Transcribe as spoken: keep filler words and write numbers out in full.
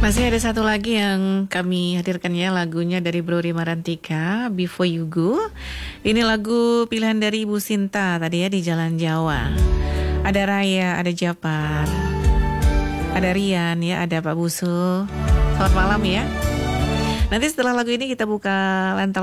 Masih ada satu lagi yang kami hadirkannya, lagunya dari Bro Rima Rantika, Before You Go. Ini lagu pilihan dari Ibu Sinta tadi ya, di Jalan Jawa. Ada Raya, ada Japar, ada Rian ya, ada Pak Busu. Selamat malam ya. Nanti setelah lagu ini kita buka lantai